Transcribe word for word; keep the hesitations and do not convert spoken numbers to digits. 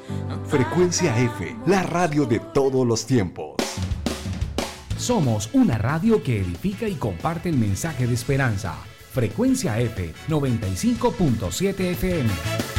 Frecuencia F, la radio de todos los tiempos. Somos una radio que edifica y comparte el mensaje de esperanza. Frecuencia F, noventa y cinco punto siete F M.